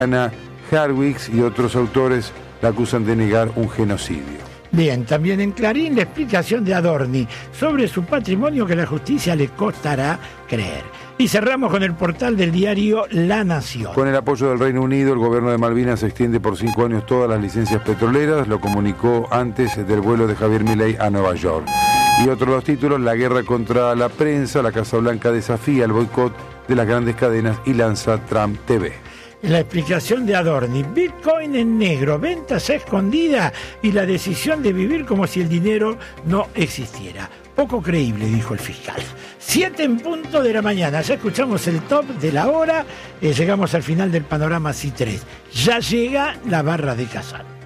Ana Harwicz y otros autores la acusan de negar un genocidio. Bien, también en Clarín la explicación de Adorni sobre su patrimonio que la justicia le costará creer. Y cerramos con el portal del diario La Nación. Con el apoyo del Reino Unido, el gobierno de Malvinas extiende por 5 años todas las licencias petroleras, lo comunicó antes del vuelo de Javier Milei a Nueva York. Y otros dos títulos: la guerra contra la prensa, la Casa Blanca desafía el boicot de las grandes cadenas y lanza Trump TV. La explicación de Adorni: Bitcoin en negro, ventas a escondida y la decisión de vivir como si el dinero no existiera. Poco creíble, dijo el fiscal. 7 en punto de la mañana, ya escuchamos el top de la hora, llegamos al final del panorama C3. Ya llega la barra de Kazán.